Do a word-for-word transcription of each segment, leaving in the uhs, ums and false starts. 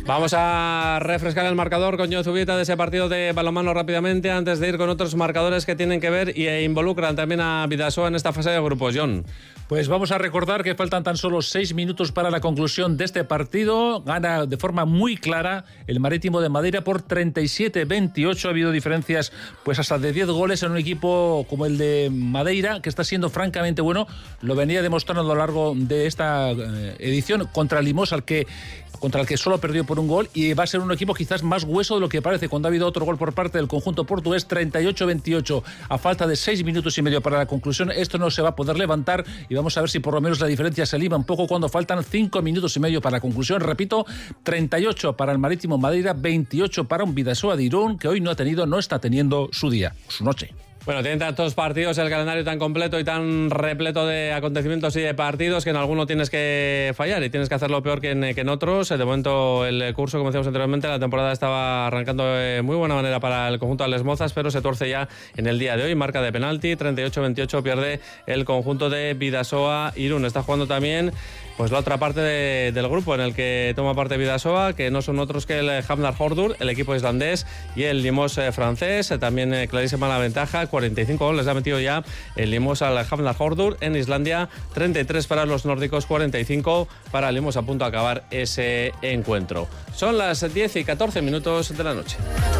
Vamos a refrescar el marcador con Jon Zubieta de ese partido de balonmano rápidamente antes de ir con otros marcadores que tienen que ver e involucran también a Bidasoa en esta fase de grupos. Jon. Pues vamos a recordar que faltan tan solo seis minutos para la conclusión de este partido. Gana de forma muy clara el Marítimo de Madeira por treinta y siete veintiocho. Ha habido diferencias pues hasta de diez goles en un equipo como el de Madeira, que está siendo francamente bueno. Lo venía demostrando a lo largo de esta eh, edición contra Limos, al que contra el que solo perdió por un gol, y va a ser un equipo quizás más hueso de lo que parece cuando ha habido otro gol por parte del conjunto portugués. Treinta y ocho veintiocho a falta de seis minutos y medio para la conclusión. Esto no se va a poder levantar y vamos a ver si por lo menos la diferencia se lima un poco cuando faltan cinco minutos y medio para la conclusión. Repito, treinta y ocho para el Marítimo Madeira, veintiocho para un Bidasoa de Irún, que hoy no ha tenido, no está teniendo su día, su noche. Bueno, tienen tantos partidos, el calendario tan completo y tan repleto de acontecimientos y de partidos que en alguno tienes que fallar y tienes que hacerlo peor que en, que en otros. De momento el curso, como decíamos anteriormente, la temporada estaba arrancando de muy buena manera para el conjunto de Les Mozas, pero se tuerce ya en el día de hoy. Marca de penalti, treinta y ocho veintiocho pierde el conjunto de Bidasoa Irún. Está jugando también pues la otra parte de, del grupo en el que toma parte Bidasoa, que no son otros que el Hamdar Hordur, el equipo islandés, y el Limos eh, francés. Eh, también eh, clarísima la ventaja, cuarenta y cinco goles ha metido ya el Limos al Hamdar Hordur en Islandia, treinta y tres para los nórdicos, cuarenta y cinco para el Limos, a punto de acabar ese encuentro. Son las diez y catorce minutos de la noche.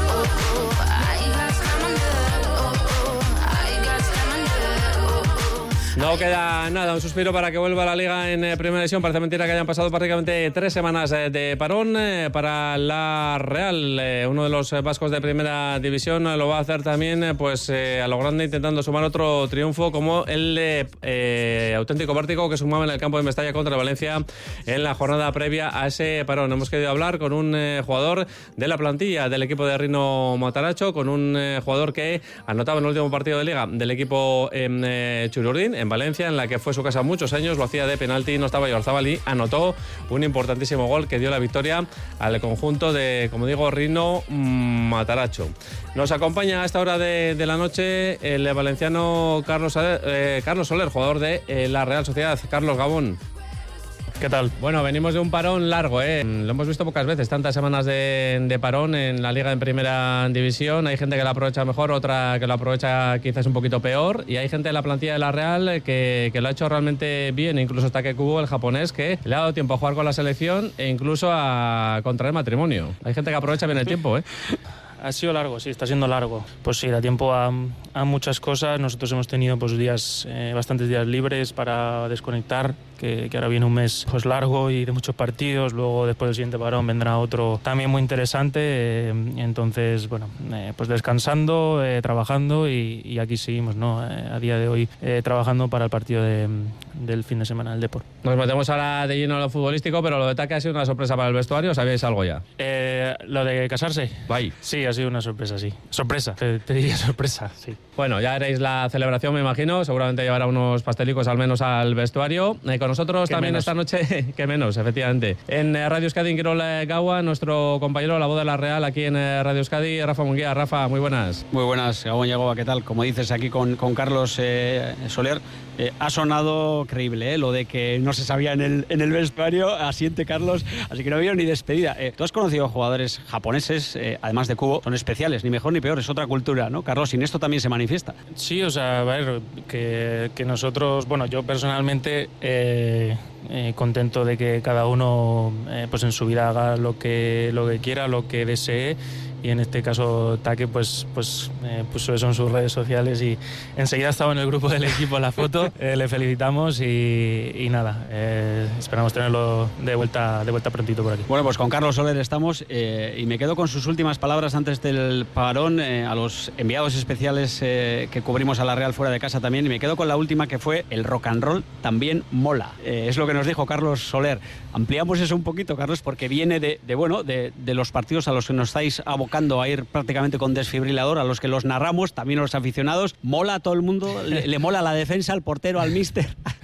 No queda nada, un suspiro para que vuelva a la Liga en eh, Primera División. Parece mentira que hayan pasado prácticamente tres semanas eh, de parón eh, para la Real. Eh, uno de los eh, vascos de Primera División eh, lo va a hacer también eh, pues eh, a lo grande, intentando sumar otro triunfo como el eh, eh, auténtico vértigo que sumaba en el campo de Mestalla contra Valencia en la jornada previa a ese parón. Hemos querido hablar con un eh, jugador de la plantilla del equipo de Rino Mataracho, con un eh, jugador que anotaba en el último partido de Liga del equipo en eh, Chururdín, en Valencia, en la que fue su casa muchos años. Lo hacía de penalti, no estaba Oyarzabal y anotó un importantísimo gol que dio la victoria al conjunto de, como digo, Rino Mataracho. Nos acompaña a esta hora de, de la noche el valenciano Carlos, eh, Carlos Soler, jugador de eh, la Real Sociedad. Carlos, Gabón. ¿Qué tal? Bueno, venimos de un parón largo, ¿eh? Lo hemos visto pocas veces, tantas semanas de, de parón en la Liga en Primera División. Hay gente que la aprovecha mejor, otra que la aprovecha quizás un poquito peor. Y hay gente de la plantilla de la Real que, que lo ha hecho realmente bien, incluso hasta que Kubo, el japonés, que le ha dado tiempo a jugar con la selección e incluso a contraer matrimonio. Hay gente que aprovecha bien el tiempo, ¿eh? Ha sido largo, sí, está siendo largo. Pues sí, da tiempo a, a muchas cosas. Nosotros hemos tenido pues días, eh, bastantes días libres para desconectar, que, que ahora viene un mes pues largo y de muchos partidos. Luego, después del siguiente parón, vendrá otro también muy interesante. Eh, entonces, bueno, eh, pues descansando, eh, trabajando y, y aquí seguimos, ¿no? Eh, a día de hoy eh, trabajando para el partido de, del fin de semana del Depor. Nos metemos ahora de lleno a lo futbolístico, pero lo de Taque ha sido una sorpresa para el vestuario. ¿Sabíais algo ya? Eh, lo de casarse. Bye. Sí, ha sido una sorpresa, sí. Sorpresa, te, te diría sorpresa, sí. Bueno, ya haréis la celebración, me imagino. Seguramente llevará unos pastelicos al menos al vestuario. Eh, con nosotros también menos. Esta noche, que menos, efectivamente. En eh, Radio Euskadi, en Quirol Gaua, nuestro compañero, la voz de la Real, aquí en eh, Radio Euskadi, Rafa Munguía. Rafa, muy buenas. Muy buenas, Gabón Yagoa, ¿qué tal? Como dices aquí con, con Carlos eh, Soler, eh, ha sonado creíble, ¿eh? Lo de que no se sabía en el, en el vestuario, asiente Carlos, así que no había ni despedida. Eh, Tú has conocido jugadores japoneses, eh, además de Kubo, son especiales, ni mejor ni peor, es otra cultura, ¿no? Carlos, sin esto también se manifiesta. Sí, o sea, a ver, que, que nosotros, bueno, yo personalmente eh, eh, contento de que cada uno eh, pues en su vida haga lo que, lo que quiera, lo que desee. Y en este caso Taque pues, pues eh, puso eso en sus redes sociales y enseguida estaba en el grupo del equipo la foto. Eh, le felicitamos y, y nada, eh, esperamos tenerlo de vuelta, de vuelta prontito por aquí. Bueno, pues con Carlos Soler estamos eh, y me quedo con sus últimas palabras antes del parón eh, a los enviados especiales eh, que cubrimos a la Real fuera de casa también, y me quedo con la última, que fue: el rock and roll también mola. Eh, es lo que nos dijo Carlos Soler. Ampliamos eso un poquito, Carlos, porque viene de, de bueno de, de los partidos a los que nos estáis abocando a ir prácticamente con desfibrilador, a los que los narramos, también a los aficionados. ¿Mola a todo el mundo? ¿Le, le mola la defensa, al portero, al míster?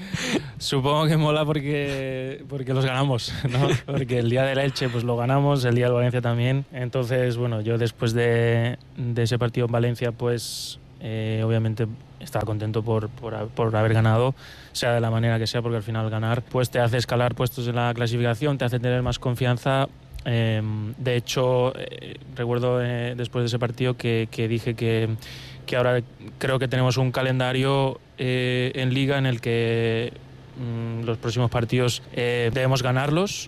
Supongo que mola porque, porque los ganamos, ¿no? Porque el día del Elche pues lo ganamos, el día del Valencia también. Entonces, bueno, yo después de, de ese partido en Valencia, pues eh, obviamente estaba contento por, por, por haber ganado, sea de la manera que sea, porque al final ganar pues te hace escalar puestos en la clasificación, te hace tener más confianza. Eh, de hecho, eh, recuerdo eh, después de ese partido que, que dije que, que ahora creo que tenemos un calendario eh, en Liga en el que mm, los próximos partidos eh, debemos ganarlos.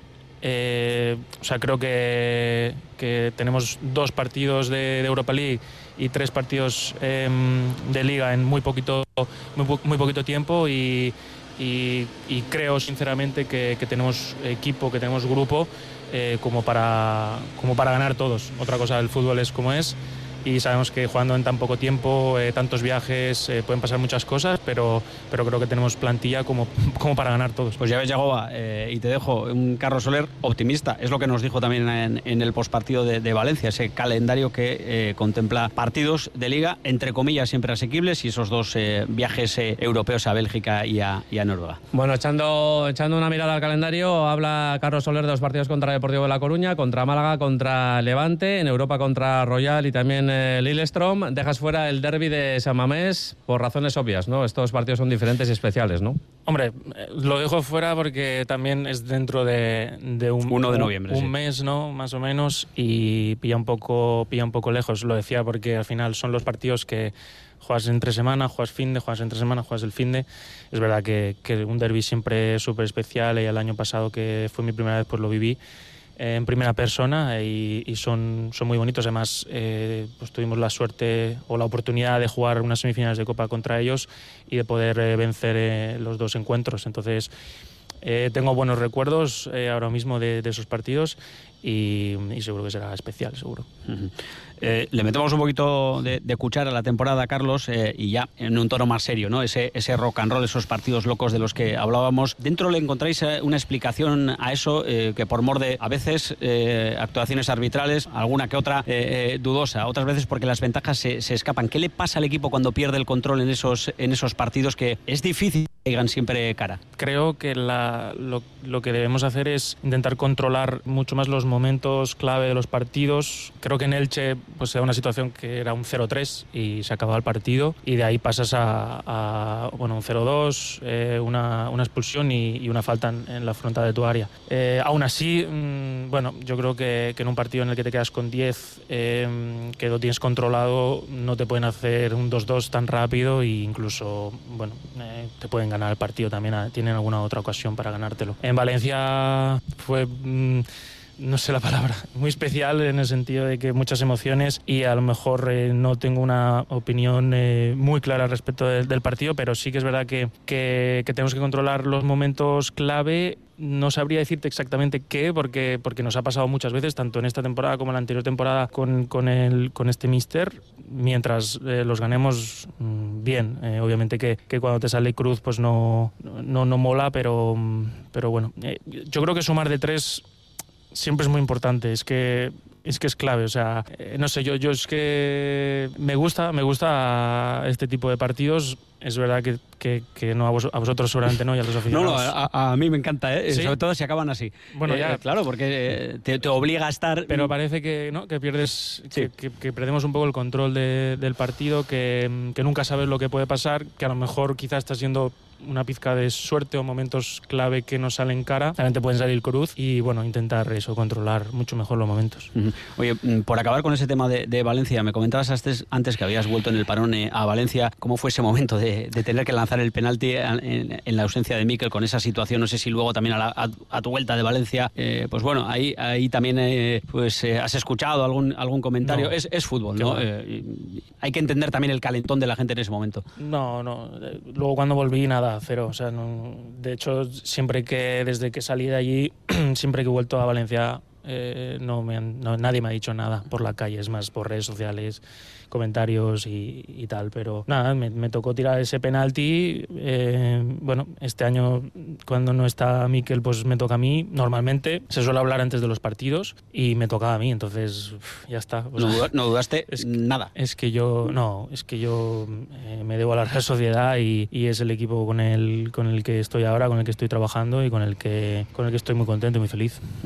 Eh, o sea, creo que, que tenemos dos partidos de, de Europa League y tres partidos eh, de Liga en muy poquito, muy, muy poquito tiempo y, y, y creo sinceramente que, que tenemos equipo, que tenemos grupo eh, como, para, como para ganar todos. Otra cosa, el fútbol es como es. Y sabemos que jugando en tan poco tiempo, eh, tantos viajes, eh, pueden pasar muchas cosas, pero, pero creo que tenemos plantilla como, como para ganar todos. Pues ya ves, Yagoba, eh, y te dejo un Carlos Soler optimista. Es lo que nos dijo también en, en el postpartido de, de Valencia, ese calendario que eh, contempla partidos de Liga, entre comillas, siempre asequibles, y esos dos eh, viajes eh, europeos a Bélgica y a, y a Noruega. Bueno, echando, echando una mirada al calendario, habla Carlos Soler de los partidos contra Deportivo de La Coruña, contra Málaga, contra Levante, en Europa contra Royal y también Lillestrøm. Dejas fuera el derbi de San Mamés por razones obvias, ¿no? Estos partidos son diferentes y especiales, ¿no? Hombre, lo dejo fuera porque también es dentro de, de un, uno de noviembre, un, un sí. mes, ¿no? Más o menos, y pilla un poco, pilla un poco lejos. Lo decía porque al final son los partidos que juegas entre semana, juegas fin de, juegas entre semana, juegas el fin de. Es verdad que, que un derbi siempre es súper especial y el año pasado, que fue mi primera vez, pues lo viví en primera persona y, y son, son muy bonitos. Además, eh, pues tuvimos la suerte o la oportunidad de jugar unas semifinales de Copa contra ellos y de poder eh, vencer eh, los dos encuentros. Entonces, eh, tengo buenos recuerdos eh, ahora mismo de, de esos partidos y, y seguro que será especial, seguro. Uh-huh. Eh, le metemos un poquito de, de cuchara a la temporada, Carlos, eh, y ya en un tono más serio, ¿no? Ese, ese rock and roll, esos partidos locos de los que hablábamos. ¿Dentro le encontráis una explicación a eso, eh, que por mor de, a veces, eh, actuaciones arbitrales, alguna que otra eh, eh, dudosa, otras veces porque las ventajas se, se escapan? ¿Qué le pasa al equipo cuando pierde el control en esos, en esos partidos que es difícil que caigan siempre cara? Creo que la, lo, lo que debemos hacer es intentar controlar mucho más los momentos clave de los partidos. Creo que en Elche pues se da una situación que era un cero tres y se acababa el partido y de ahí pasas a, a bueno, un cero dos, eh, una, una expulsión y, y una falta en, en la frontal de tu área. Eh, aún así, mmm, bueno, yo creo que, que en un partido en el que te quedas con diez, eh, que lo tienes controlado, no te pueden hacer un dos dos tan rápido e incluso, bueno, eh, te pueden ganar el partido también, tienen alguna otra ocasión para ganártelo. En Valencia fue... Mmm, no sé la palabra, muy especial en el sentido de que muchas emociones y a lo mejor eh, no tengo una opinión eh, muy clara respecto de, del partido, pero sí que es verdad que, que, que tenemos que controlar los momentos clave. No sabría decirte exactamente qué, porque, porque nos ha pasado muchas veces, tanto en esta temporada como en la anterior temporada con, con, el, con este míster. Mientras eh, los ganemos, bien. Eh, obviamente que, que cuando te sale cruz pues no, no, no mola, pero, pero bueno, eh, yo creo que sumar de tres siempre es muy importante, es que es que es clave, o sea, eh, no sé, yo, yo es que me gusta, me gusta este tipo de partidos. Es verdad que, que, que no a, vos, a vosotros seguramente no y a los aficionados. No, no, a, a mí me encanta, ¿eh? ¿Sí? Sobre todo si acaban así. Bueno, eh, ya. Claro, porque te, te obliga a estar... Pero parece que, ¿no? que pierdes, sí. que, que, que perdemos un poco el control de, del partido, que, que nunca sabes lo que puede pasar, que a lo mejor quizás está siendo una pizca de suerte o momentos clave que nos salen cara, también te pueden salir cruz y bueno, intentar eso, controlar mucho mejor los momentos. Uh-huh. Oye, por acabar con ese tema de, de Valencia, me comentabas antes, antes que habías vuelto en el parón eh, a Valencia. ¿Cómo fue ese momento de, de tener que lanzar el penalti en, en, en la ausencia de Mikel con esa situación? No sé si luego también a, la, a, a tu vuelta de Valencia, eh, pues bueno, ahí, ahí también eh, pues eh, has escuchado algún, algún comentario. No, es, es fútbol, ¿no? Eh, hay que entender también el calentón de la gente en ese momento. No, no. Luego cuando volví, nada, cero. O sea, no, de hecho, siempre que, desde que salí de allí, siempre que he vuelto a Valencia, eh, no me han, no, nadie me ha dicho nada por la calle, es más por redes sociales, comentarios y, y tal, pero nada, me, me tocó tirar ese penalti. Eh, bueno, este año cuando no está Mikel pues me toca a mí. Normalmente se suele hablar antes de los partidos y me tocaba a mí, entonces uf, ya está. O sea, no, no dudaste es que, nada. Es que yo no, es que yo eh, me debo a la Real Sociedad y, y es el equipo con el con el que estoy ahora, con el que estoy trabajando y con el que con el que estoy muy contento y muy feliz. Uh-huh.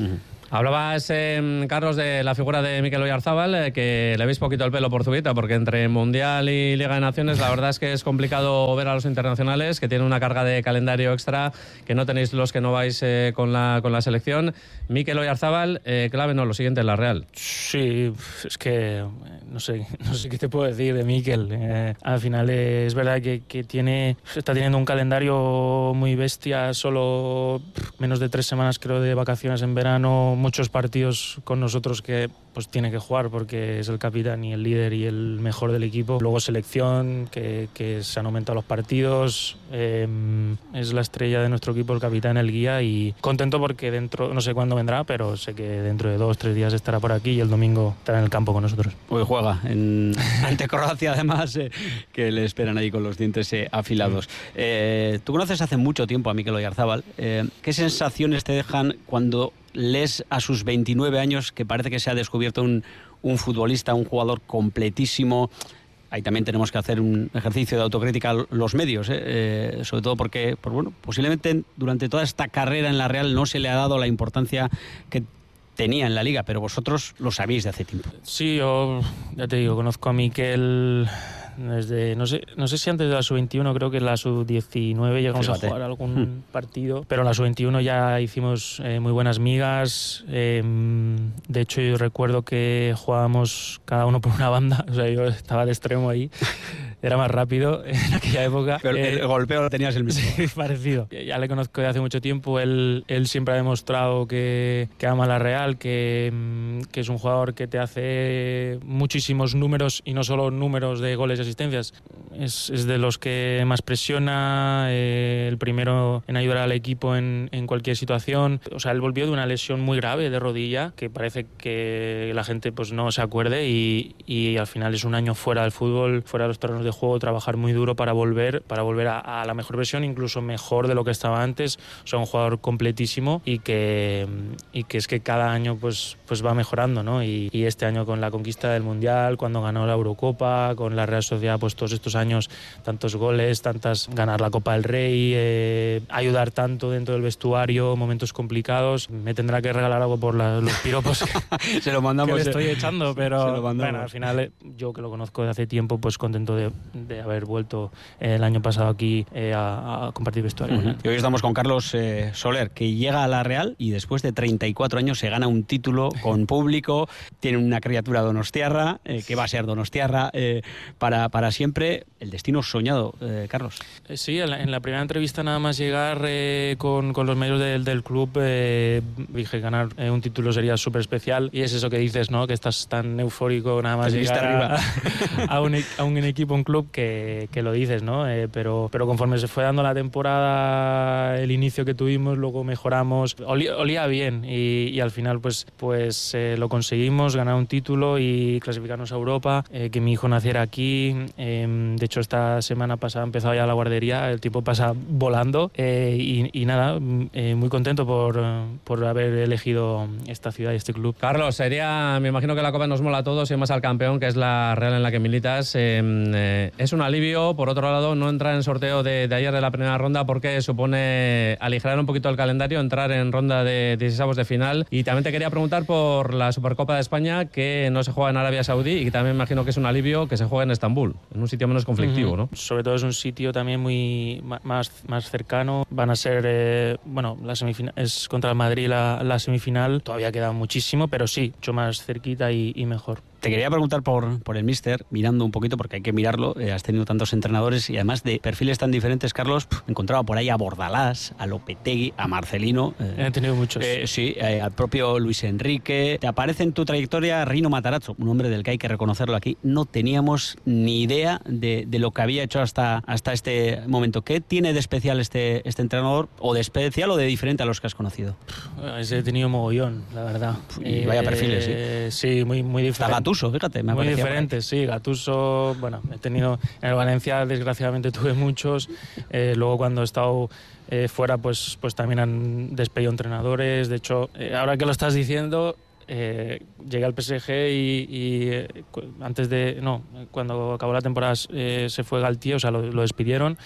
Hablabas, eh, Carlos, de la figura de Mikel Oyarzabal, eh, que le veis poquito el pelo por Zubita, porque entre Mundial y Liga de Naciones la verdad es que es complicado ver a los internacionales, que tienen una carga de calendario extra, que no tenéis los que no vais eh, con, la, con la selección. Mikel Oyarzabal, eh, clave no, lo siguiente en la Real. Sí, es que no sé, no sé qué te puedo decir de Mikel. Eh, al final eh, es verdad que, que tiene, está teniendo un calendario muy bestia, solo menos de tres semanas creo de vacaciones en verano, muchos partidos con nosotros que pues tiene que jugar porque es el capitán y el líder y el mejor del equipo. Luego selección, que, que se han aumentado los partidos, eh, es la estrella de nuestro equipo, el capitán, el guía, y contento porque dentro, no sé cuándo vendrá, pero sé que dentro de dos, tres días estará por aquí y el domingo estará en el campo con nosotros. Hoy juega en, ante Croacia, además, eh, que le esperan ahí con los dientes eh, afilados. Eh, tú conoces hace mucho tiempo a Mikel Oyarzabal. Eh, ¿Qué sensaciones te dejan cuando lees a sus veintinueve años que parece que se ha descubierto un, un futbolista, un jugador completísimo? Ahí también tenemos que hacer un ejercicio de autocrítica los medios, ¿eh? Eh, sobre todo porque, pues bueno, posiblemente durante toda esta carrera en la Real no se le ha dado la importancia que tenía en la Liga, pero vosotros lo sabéis de hace tiempo. Sí, yo ya te digo, conozco a Mikel desde, no sé, no sé si antes de la sub veintiuno, creo que en la sub diecinueve llegamos Fíjate. a jugar algún hmm. partido, pero en la sub veintiuno ya hicimos eh, muy buenas migas. Eh, de hecho, yo recuerdo que jugábamos cada uno por una banda, o sea, yo estaba de extremo ahí. Era más rápido en aquella época. Pero eh, el golpeo lo tenías el mismo. Sí, parecido. Ya le conozco de hace mucho tiempo. Él, él siempre ha demostrado que, que ama la Real, que, que es un jugador que te hace muchísimos números, y no solo números de goles y asistencias. Es, es de los que más presiona, eh, el primero en ayudar al equipo en, en cualquier situación. O sea, él volvió de una lesión muy grave de rodilla, que parece que la gente pues no se acuerde, y, y al final es un año fuera del fútbol, fuera de los terrenos de juego, trabajar muy duro para volver para volver a, a la mejor versión, incluso mejor de lo que estaba antes. O sea, un jugador completísimo y que, y que es que cada año pues, pues va mejorando, ¿no? Y, y este año con la conquista del Mundial, cuando ganó la Eurocopa, con la Real Sociedad, pues todos estos años, tantos goles, tantas, ganar la Copa del Rey, eh, ayudar tanto dentro del vestuario, momentos complicados. Me tendrá que regalar algo por la, los piropos que, se lo mandamos, que le estoy echando, pero bueno, al final yo que lo conozco de hace tiempo, pues contento de de haber vuelto el año pasado aquí eh, a, a compartir vestuario. Uh-huh. Y hoy estamos con Carlos eh, Soler, que llega a la Real y después de treinta y cuatro años se gana un título con público, tiene una criatura donostiarra, eh, que va a ser donostiarra eh, para, para siempre. El destino soñado, eh, Carlos. Eh, sí, en la, en la primera entrevista nada más llegar eh, con, con los medios del, del club, eh, dije ganar eh, un título sería súper especial, y es eso que dices, ¿no? Que estás tan eufórico nada más llegar arriba. A, a, un, a un equipo, un club que, que lo dices, ¿no? Eh, pero, pero conforme se fue dando la temporada, el inicio que tuvimos, luego mejoramos, olía, olía bien, y, y al final pues, pues eh, lo conseguimos, ganar un título y clasificarnos a Europa, eh, que mi hijo naciera aquí. Eh, de hecho, esta semana pasada ha empezado ya la guardería, el tipo pasa volando, eh, y, y nada, eh, muy contento por, por haber elegido esta ciudad y este club. Carlos, sería, me imagino que la Copa nos mola a todos y más al campeón, que es la Real en la que militas. Eh, eh, es un alivio, por otro lado, no entrar en el sorteo de, de ayer de la primera ronda, porque supone aligerar un poquito el calendario, entrar en ronda de dieciseisavos de final. Y también te quería preguntar por la Supercopa de España, que no se juega en Arabia Saudí, y que también me imagino que es un alivio que se juega en Estambul, en un sitio menos conflictivo, ¿no? Sobre todo es un sitio también muy más, más cercano. Van a ser, eh, bueno, la semifinal es contra el Madrid la, la semifinal. Todavía queda muchísimo, pero sí, mucho más cerquita y, y mejor. Te quería preguntar por, por el míster, mirando un poquito, porque hay que mirarlo. Eh, has tenido tantos entrenadores y además de perfiles tan diferentes, Carlos. Pff, encontraba por ahí a Bordalás, a Lopetegui, a Marcelino. Eh, He tenido muchos. Eh, sí, eh, al propio Luis Enrique. Te aparece en tu trayectoria Rino Matarazzo, un hombre del que hay que reconocerlo aquí. No teníamos ni idea de, de lo que había hecho hasta, hasta este momento. ¿Qué tiene de especial este, este entrenador? ¿O de especial o de diferente a los que has conocido? Ese he tenido mogollón, la verdad. Y vaya perfiles, eh, sí. Sí, muy, muy diferente. Gattuso, fíjate, me muy diferentes, sí, Gattuso, bueno, he tenido en el Valencia desgraciadamente tuve muchos, eh, luego cuando he estado eh, fuera pues, pues también han despedido entrenadores, de hecho, eh, ahora que lo estás diciendo, eh, llegué al P S G y, y eh, antes de, no, cuando acabó la temporada eh, se fue Galtier, o sea, lo, lo despidieron.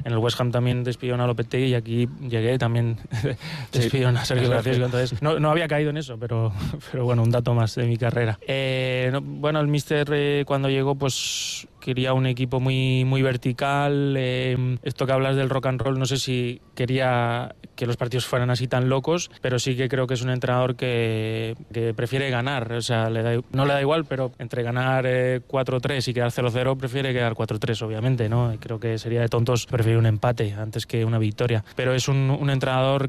en el West Ham también despidieron a Lopetegui y aquí llegué también despidieron a Sergio García. Entonces no, no había caído en eso, pero, pero bueno, un dato más de mi carrera. Eh, no, bueno, el míster eh, cuando llegó pues quería un equipo muy, muy vertical. Eh, esto que hablas del rock and roll, no sé si quería que los partidos fueran así tan locos, pero sí que creo que es un entrenador que, que prefiere ganar. O sea, le da, no le da igual, pero entre ganar eh, cuatro tres y quedar cero cero, prefiere quedar cuatro tres, obviamente, ¿no? Creo que sería de tontos preferir un empate antes que una victoria. Pero es un, un entrenador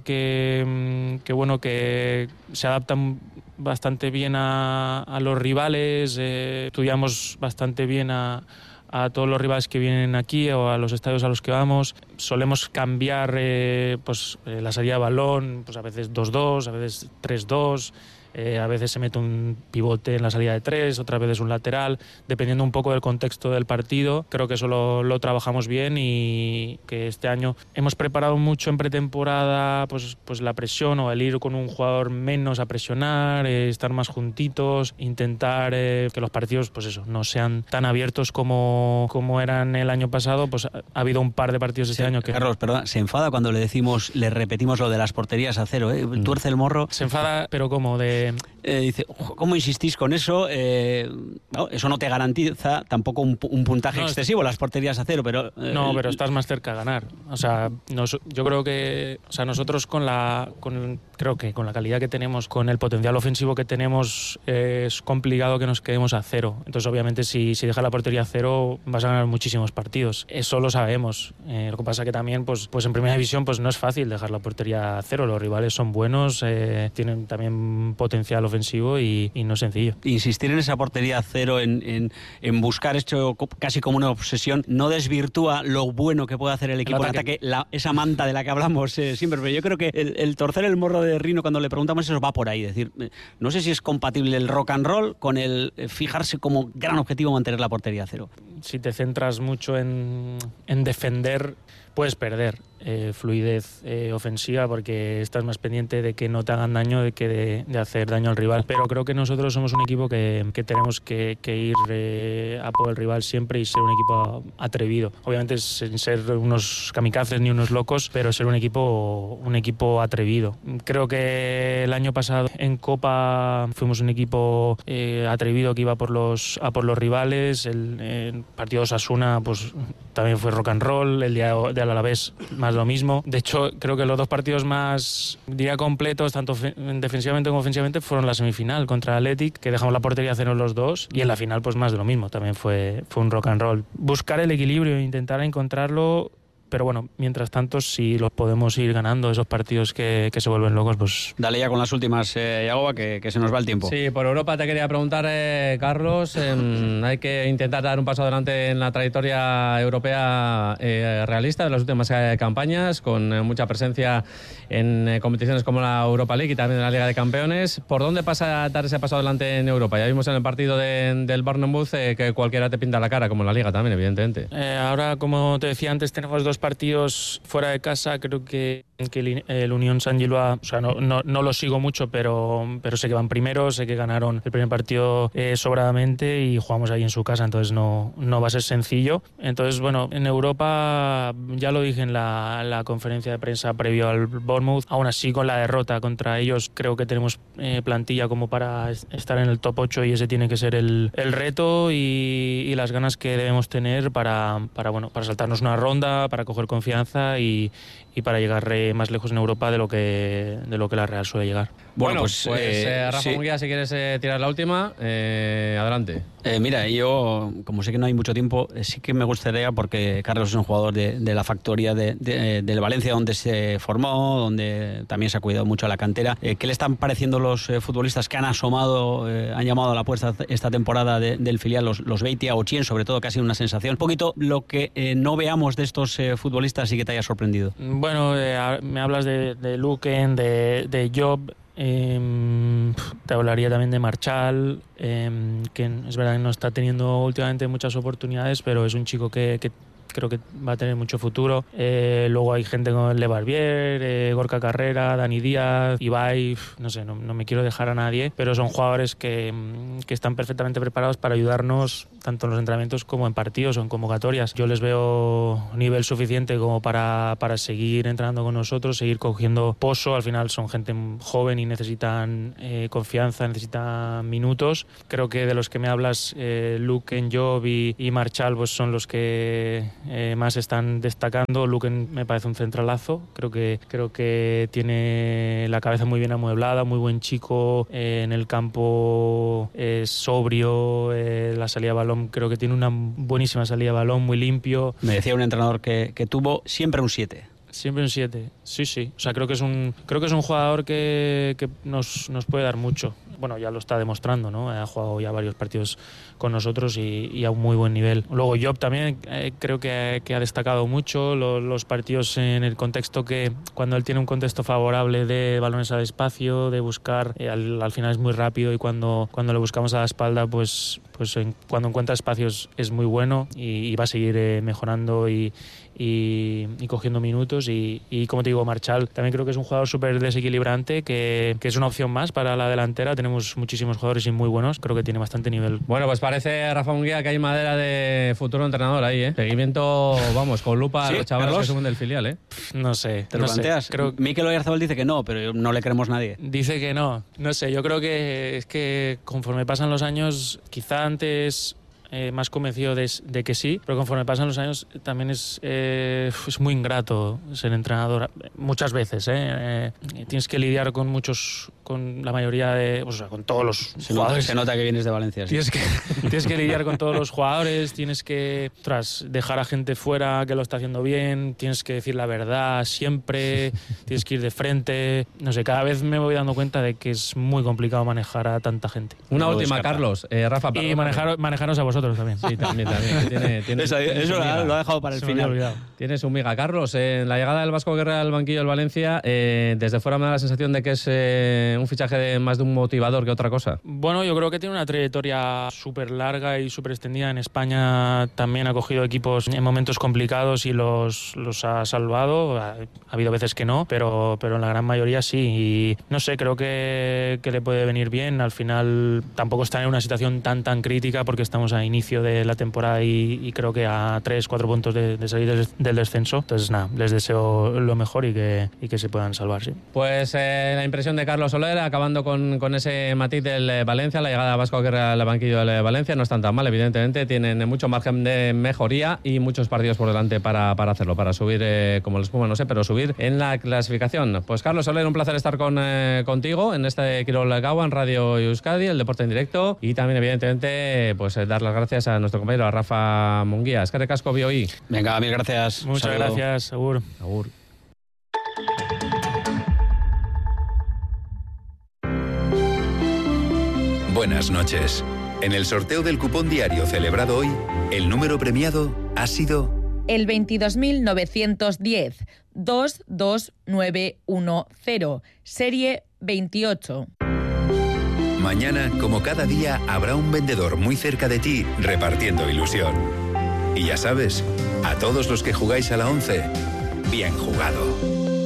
que, que, bueno, que se adapta bastante bien a, a los rivales, eh, estudiamos bastante bien a a todos los rivales que vienen aquí o a los estadios a los que vamos. Solemos cambiar eh, pues, eh, la salida de balón, pues a veces dos dos, a veces tres dos, eh, a veces se mete un pivote en la salida de tres, otras veces un lateral, dependiendo un poco del contexto del partido. Creo que eso lo, lo trabajamos bien y que este año hemos preparado mucho en pretemporada pues, pues la presión o el ir con un jugador menos a presionar, eh, estar más juntitos, intentar eh, que los partidos pues eso, no sean tan abiertos como, como eran el año pasado. Pues ha, ha habido un par de partidos este sí, año que... Carlos, perdón, se enfada cuando le decimos, le repetimos lo de las porterías a cero, ¿eh? Tuerce el morro. Se enfada, pero ¿cómo? De... Eh, dice, ¿cómo insistís con eso? Eh, no, eso no te garantiza tampoco un, un puntaje no, excesivo, las porterías a cero, pero... Eh, no, pero estás más cerca de ganar. O sea, nos, yo creo que... O sea, nosotros con la... Con, creo que con la calidad que tenemos, con el potencial ofensivo que tenemos, eh, es complicado que nos quedemos a cero. Entonces, obviamente, si, si dejas la portería a cero, vas a ganar muchísimos partidos. Eso lo sabemos. Eh, lo que pasa que también, pues, pues en primera división, pues no es fácil dejar la portería a cero. Los rivales son buenos, eh, tienen también potencial ofensivo y, y no es sencillo. Insistir en esa portería cero, en, en, en buscar esto casi como una obsesión, no desvirtúa lo bueno que puede hacer el equipo de ataque, la, esa manta de la que hablamos eh, siempre. Pero yo creo que el, el torcer el morro de Rino cuando le preguntamos eso va por ahí. Es decir, eh, no sé si es compatible el rock and roll con el eh, fijarse como gran objetivo mantener la portería cero. Si te centras mucho en, en defender, puedes perder eh, fluidez eh, ofensiva porque estás más pendiente de que no te hagan daño de que de, de hacer daño al rival. Pero creo que nosotros somos un equipo que, que tenemos que, que ir eh, a por el rival siempre y ser un equipo atrevido. Obviamente sin ser unos kamikazes ni unos locos, pero ser un equipo, un equipo atrevido. Creo que el año pasado en Copa fuimos un equipo eh, atrevido que iba por los, a por los rivales. El, el partido de Osasuna pues, también fue rock and roll. El día del Alavés más lo mismo. De hecho, creo que los dos partidos más, diría, completos, tanto defensivamente como ofensivamente, fueron la semifinal contra Athletic, que dejamos la portería a cero los dos, y en la final pues más de lo mismo. También fue, fue un rock and roll. Buscar el equilibrio, intentar encontrarlo, pero bueno, mientras tanto, si los podemos ir ganando esos partidos que, que se vuelven locos, pues... Dale ya con las últimas, eh, Yagoba, que, que se nos va el tiempo. Sí, por Europa te quería preguntar, eh, Carlos, eh, hay que intentar dar un paso adelante en la trayectoria europea eh, realista de las últimas eh, campañas, con eh, mucha presencia en eh, competiciones como la Europa League y también en la Liga de Campeones. ¿Por dónde pasa a dar ese paso adelante en Europa? Ya vimos en el partido de, del Bournemouth eh, que cualquiera te pinta la cara, como en la Liga también, evidentemente. Eh, ahora, como te decía antes, tenemos dos partidos fuera de casa. Creo que, que el, el Unión Saint-Gilloise, o sea, no, no, no lo sigo mucho, pero, pero sé que van primeros, sé que ganaron el primer partido eh, sobradamente y jugamos ahí en su casa, entonces no, no va a ser sencillo. Entonces, bueno, en Europa, ya lo dije en la, la conferencia de prensa previo al Bournemouth, aún así con la derrota contra ellos creo que tenemos eh, plantilla como para estar en el top ocho y ese tiene que ser el, el reto y, y las ganas que debemos tener para, para, bueno, para saltarnos una ronda, para coger confianza y, y para llegar eh, más lejos en Europa de lo que de lo que la Real suele llegar. Bueno, pues, pues eh, Rafa sí. Munguía, si quieres eh, tirar la última, eh, adelante. Eh, mira, yo, como sé que no hay mucho tiempo, eh, sí que me gustaría, porque Carlos es un jugador de, de la factoría de, de, del Valencia, donde se formó, donde también se ha cuidado mucho la cantera. Eh, ¿Qué le están pareciendo los eh, futbolistas que han asomado, eh, han llamado a la puerta esta temporada de, del filial, los, los Beitia o Chien, sobre todo, que ha sido una sensación? Un poquito lo que eh, no veamos de estos eh, futbolistas y que te haya sorprendido. Bueno, eh, me hablas de, de Luken, de, de Job. Eh, te hablaría también de Marchal, eh, que es verdad que no está teniendo últimamente muchas oportunidades, pero es un chico que, que creo que va a tener mucho futuro. Eh, luego hay gente como Le Barbier, eh, Gorka Carrera, Dani Díaz, Ibai, no sé, no, no me quiero dejar a nadie, pero son jugadores que, que están perfectamente preparados para ayudarnos tanto en los entrenamientos como en partidos o en convocatorias. Yo les veo nivel suficiente como para, para seguir entrenando con nosotros, seguir cogiendo pozo. Al final son gente joven y necesitan eh, confianza, necesitan minutos. Creo que de los que me hablas, eh, Luke, N'Job y, y Marchal, pues son los que eh, más están destacando. Luke me parece un centralazo, creo que, creo que tiene la cabeza muy bien amueblada, muy buen chico, eh, en el campo es sobrio, eh, la salida de balón creo que tiene una buenísima salida de balón, muy limpio. Me decía un entrenador que, que tuvo siempre un siete. Siempre un siete, sí, sí. O sea, creo que es un, creo que es un jugador que, que nos, nos puede dar mucho. Bueno, ya lo está demostrando, ¿no? Ha jugado ya varios partidos con nosotros y, y a un muy buen nivel. Luego Job también eh, creo que, que ha destacado mucho los, los partidos en el contexto que cuando él tiene un contexto favorable de balones al espacio, de buscar, eh, al, al final es muy rápido y cuando, cuando le buscamos a la espalda, pues, pues en, cuando encuentra espacios es muy bueno y, y va a seguir eh, mejorando y, y, y cogiendo minutos. Y, y como te digo, Marchal también creo que es un jugador súper desequilibrante, que, que es una opción más para la delantera. Tenemos muchísimos jugadores y muy buenos, creo que tiene bastante nivel. Bueno, pues parece, Rafa Munguía, que hay madera de futuro entrenador ahí, ¿eh? Seguimiento, vamos, con lupa a ¿Sí? los chavales ¿Carlos? que suben del filial, ¿eh? No sé. ¿Te lo no planteas? Sé. Creo... Mikel Oyarzabal dice que no, pero no le creemos nadie. Dice que no. No sé, yo creo que es que conforme pasan los años, quizá antes... Eh, más convencido de, de que sí, pero conforme pasan los años también es, eh, es muy ingrato ser entrenador muchas veces, ¿eh? Eh, tienes que lidiar con muchos, con la mayoría de, o sea, con todos los se jugadores. Nota, se nota que vienes de Valencia. Sí. Tienes que, tienes que lidiar con todos los jugadores, tienes que tras dejar a gente fuera que lo está haciendo bien, tienes que decir la verdad siempre, tienes que ir de frente, no sé, cada vez me voy dando cuenta de que es muy complicado manejar a tanta gente. Una no última, Carlos, eh, Rafa. Y perdón, manejar, manejaros a vosotros también. Sí, también, también. Tiene, tiene, eso tiene eso lo ha dejado para el Se final. Tiene su miga. Carlos, eh, en la llegada del Vasco Aguirre al banquillo del Valencia, eh, desde fuera me da la sensación de que es eh, un fichaje de, más de un motivador que otra cosa. Bueno, yo creo que tiene una trayectoria súper larga y súper extendida. En España también ha cogido equipos en momentos complicados y los, los ha salvado. Ha, ha habido veces que no, pero, pero en la gran mayoría sí. Y no sé, creo que, que le puede venir bien. Al final tampoco está en una situación tan tan crítica porque estamos a inicio de la temporada y, y creo que a tres, cuatro puntos de, de salir del, del descenso. Entonces nada, les deseo lo mejor y que, y que se puedan salvar, sí. Pues eh, la impresión de Carlos Soler, acabando con, con ese matiz del eh, Valencia, la llegada de Vasco Aguirre al banquillo del eh, Valencia no están tan mal, evidentemente, tienen mucho margen de mejoría y muchos partidos por delante para, para hacerlo, para subir, eh, como la espuma, no sé, pero subir en la clasificación. Pues Carlos Soler, un placer estar con, eh, contigo en este Quirol Gaua en Radio Euskadi, el deporte en directo, y también evidentemente pues eh, dar las gracias a nuestro compañero, a Rafa Munguía. Eskerrik asko bioi. Venga, mil gracias. Muchas Saludo. gracias, Agur. Agur. Buenas noches. En el sorteo del cupón diario celebrado hoy, el número premiado ha sido el veintidós mil novecientos diez, dos dos nueve uno cero, serie veintiocho. Mañana, como cada día, habrá un vendedor muy cerca de ti repartiendo ilusión. Y ya sabes, a todos los que jugáis a la once, bien jugado.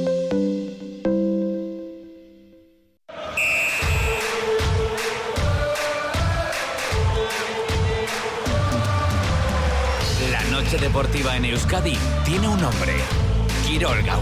La noche deportiva en Euskadi tiene un nombre: Quirol Gaua.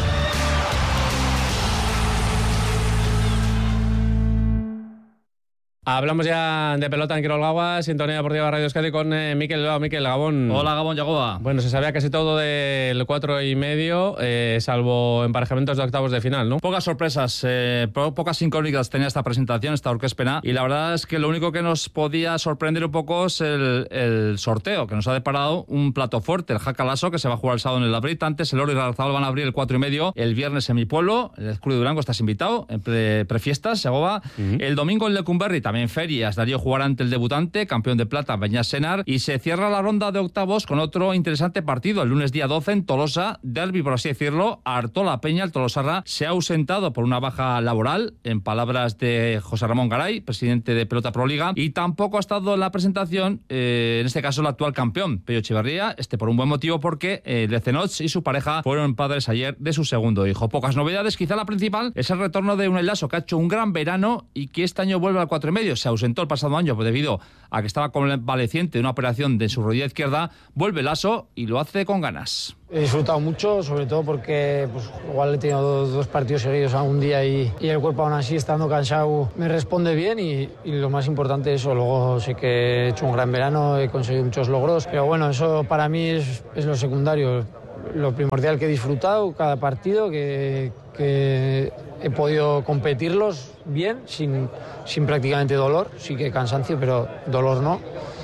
Hablamos ya de pelota en Quirol Gaua, sintonía deportiva Radio Euskadi con eh, Mikel Bilbao. Mikel, Gabón. Hola, Gabón, Yagoba. Bueno, se sabía casi todo del cuatro y medio, eh, salvo emparejamientos de octavos de final, ¿no? Pocas sorpresas, eh, po pocas incógnitas tenía esta presentación, esta orquespena, y la verdad es que lo único que nos podía sorprender un poco es el, el sorteo, que nos ha deparado un plato fuerte, el Jacalaso, que se va a jugar el sábado en el Labrit. Antes el Oro y el Arzabal van a abrir el cuatro y medio el viernes en mi pueblo, el Club de Durango, estás invitado, en pre, prefiestas, Yagoba. Uh-huh. El domingo el Lecumberri, también también ferias. Darío jugará ante el debutante, campeón de plata, Beñat Senar, y se cierra la ronda de octavos con otro interesante partido. El lunes día doce en Tolosa, derbi por así decirlo, Artola Peña, el tolosarra, se ha ausentado por una baja laboral, en palabras de José Ramón Garay, presidente de Pelota Pro Liga, y tampoco ha estado en la presentación, eh, en este caso el actual campeón, Pello Echeverría, este por un buen motivo porque eh, Lecenoch y su pareja fueron padres ayer de su segundo hijo. Pocas novedades, quizá la principal es el retorno de Unai Laso, que ha hecho un gran verano y que este año vuelve al cuatro y medio. Se ausentó el pasado año debido a que estaba convaleciente de una operación de su rodilla izquierda. Vuelve Laso y lo hace con ganas. He disfrutado mucho, sobre todo porque pues, igual he tenido dos, dos partidos seguidos a un día y, y el cuerpo aún así, estando cansado, me responde bien y, y lo más importante es eso. Luego sé que he hecho un gran verano, he conseguido muchos logros, pero bueno, eso para mí es, es lo secundario. Lo primordial que he disfrutado cada partido, que, que he podido competirlos bien, sin, sin prácticamente dolor, sí que cansancio, pero dolor no.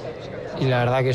Y la verdad que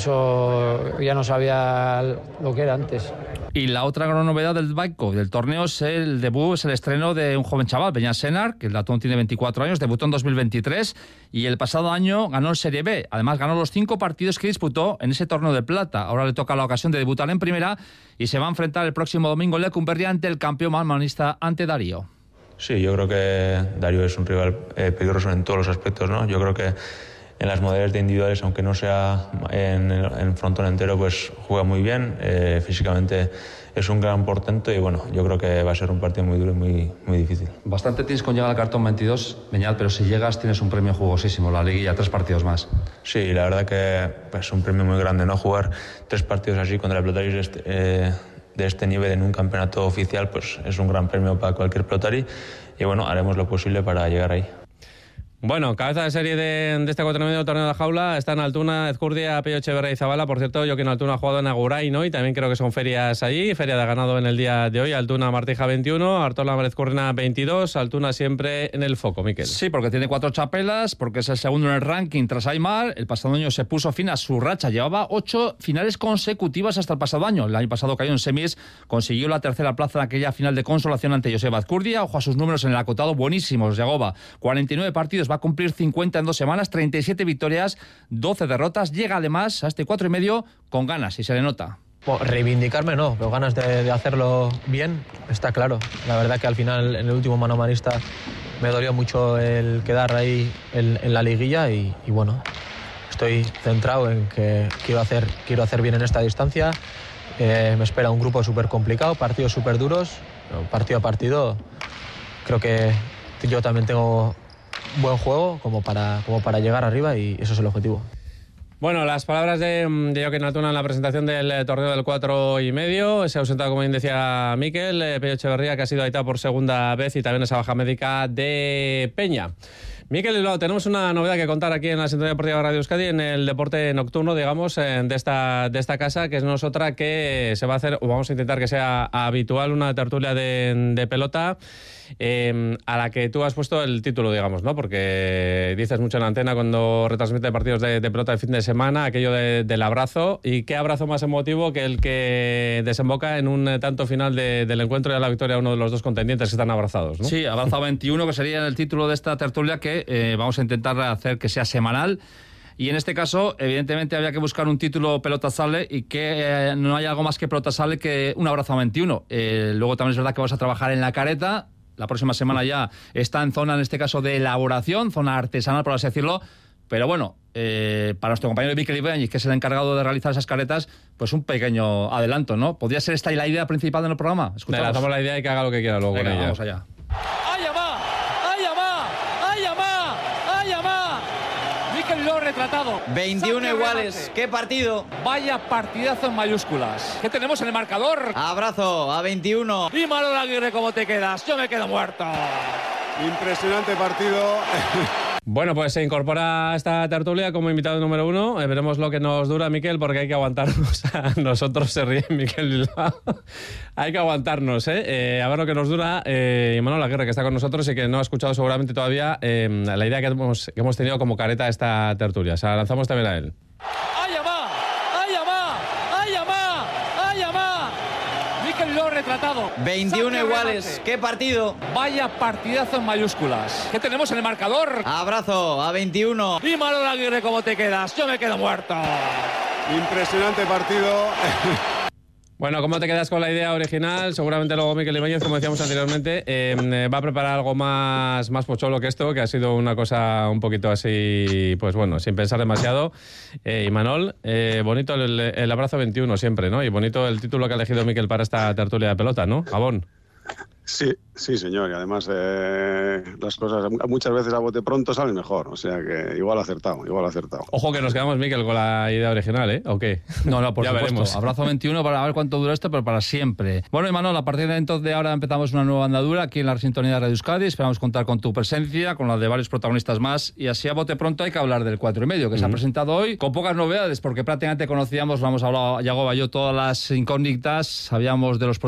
eso ya no sabía lo que era antes. Y la otra gran novedad del Baico, del torneo, es el debut, es el estreno de un joven chaval, Beñat Senar, que el datón tiene veinticuatro años, debutó en dos mil veintitrés y el pasado año ganó el Serie B. Además ganó los cinco partidos que disputó en ese torneo de plata. Ahora le toca la ocasión de debutar en primera y se va a enfrentar el próximo domingo en Lecumberri ante el campeón malmanista, ante Darío. Sí, yo creo que Darío es un rival eh, peligroso en todos los aspectos, ¿no? Yo creo que en las modalidades de individuales, aunque no sea en el frontón entero, pues juega muy bien, eh, físicamente es un gran portento y bueno, yo creo que va a ser un partido muy duro y muy, muy difícil. Bastante tienes con llegar al cartón veintidós, Beñat, pero si llegas tienes un premio jugosísimo, la liguilla, tres partidos más. Sí, la verdad que es pues, un premio muy grande, ¿no? Jugar tres partidos así contra el pelotari de este, eh, de este nivel en un campeonato oficial, pues es un gran premio para cualquier pelotari y bueno, haremos lo posible para llegar ahí. Bueno, cabeza de serie de, de este cuatro y medio torneo de la jaula están Altuna, Ezcurdia, Pello Echeverría y Zabala. Por cierto, Joaquín Altuna ha jugado en Agurain hoy, también creo que son ferias allí. Feria de ganado en el día de hoy. Altuna Martija veintiuno, Artola Ezcurdia veintidós. Altuna siempre en el foco, Miquel. Sí, porque tiene cuatro chapelas, porque es el segundo en el ranking tras Aimar. El pasado año se puso fin a su racha. Llevaba ocho finales consecutivas hasta el pasado año. El año pasado cayó en semis, consiguió la tercera plaza en aquella final de consolación ante Joseba Ezcurdia. Ojo a sus números en el acotado, buenísimos. Yagoba, cuarenta y nueve partidos, va a cumplir cincuenta en dos semanas, treinta y siete victorias, doce derrotas. Llega además a este cuatro y medio con ganas y se le nota. Bueno, reivindicarme no, pero ganas de, de hacerlo bien, está claro. La verdad que al final en el último mano a manista me dolió mucho el quedar ahí en, en la liguilla y, y bueno, estoy centrado en que quiero hacer, quiero hacer bien en esta distancia. Eh, me espera un grupo súper complicado, partidos súper duros, partido a partido. Creo que yo también tengo buen juego como para, como para llegar arriba y eso es el objetivo. Bueno, las palabras de, de Joaquín Altuna en la presentación del eh, torneo del cuatro y medio. Se ha ausentado, como bien decía Miquel, eh, Pello Echeverría, que ha sido aitado por segunda vez, y también esa baja médica de Peña. Miquel, tenemos una novedad que contar aquí en la Sintonía Deportiva Radio Euskadi, en el deporte nocturno, digamos, eh, de esta de esta casa, que no es otra que se va a hacer, o vamos a intentar que sea habitual, una tertulia de, de pelota, eh, a la que tú has puesto el título, digamos, ¿no? Porque dices mucho en la antena cuando retransmite partidos de, de pelota el fin de semana, aquello de, del abrazo. ¿Y qué abrazo más emotivo que el que desemboca en un tanto final de, del encuentro y a la victoria de uno de los dos contendientes que están abrazados, ¿no? Sí, abrazo veintiuno, que sería el título de esta tertulia, que eh, vamos a intentar hacer que sea semanal. Y en este caso, evidentemente, había que buscar un título pelota sale y que eh, no hay algo más que pelota sale que un abrazo a veintiuno. Eh, luego también es verdad que vamos a trabajar en la careta. La próxima semana ya está en zona, en este caso, de elaboración, zona artesanal, por así decirlo. Pero bueno, eh, para nuestro compañero Miquel Ibáñez, que es el encargado de realizar esas caretas, pues un pequeño adelanto, ¿no? ¿Podría ser esta la idea principal del programa? Le lanzamos la idea y que haga lo que quiera luego. Venga, con ella. Vamos allá. Retratado. veintiuno iguales. ¿Qué partido? Vaya partidazo en mayúsculas. ¿Qué tenemos en el marcador? Abrazo a veintiuno. Y Manolo Aguirre, ¿cómo te quedas? Yo me quedo muerto. Impresionante partido. Bueno, pues se incorpora a esta tertulia como invitado número uno. Eh, veremos lo que nos dura, Miquel, porque hay que aguantarnos. A nosotros se ríe Miquel Bilbao. Hay que aguantarnos, ¿eh? eh a ver lo que nos dura. Eh, y Manolo Aguirre, que está con nosotros y que no ha escuchado seguramente todavía eh, la idea que hemos, que hemos tenido como careta a esta tertulia. O sea, lanzamos también a él. empatado. veintiuno iguales. ¡Qué partido! Vaya partidazo en mayúsculas. ¿Qué tenemos en el marcador? Abrazo a veintiuno. Y Manol Aguirre, ¿cómo te quedas? Yo me quedo muerto. Impresionante partido. Bueno, ¿cómo te quedas con la idea original? Seguramente luego Mikel Ibáñez, como decíamos anteriormente, eh, va a preparar algo más, más pocholo que esto, que ha sido una cosa un poquito así, pues bueno, sin pensar demasiado. Eh, y Manol, eh, bonito el, el abrazo veintiuno siempre, ¿no? Y bonito el título que ha elegido Mikel para esta tertulia de pelota, ¿no? Gabón. Sí, sí, señor. Y además eh, las cosas muchas veces a bote pronto salen mejor. O sea que igual acertado, igual acertado. Ojo que nos quedamos, Mikel, con la idea original, ¿eh? ¿O qué? No, no, por ya supuesto. Veremos. Abrazo veintiuno para ver cuánto dura esto, pero para siempre. Bueno, Imanol, a partir de entonces de ahora empezamos una nueva andadura aquí en la sintonía de Radio Euskadi. Esperamos contar con tu presencia, con la de varios protagonistas más. Y así a bote pronto hay que hablar del cuatro y medio, que uh-huh. se ha presentado hoy, con pocas novedades, porque prácticamente conocíamos, lo hemos hablado Yago Bayo, todas las incógnitas. Sabíamos de los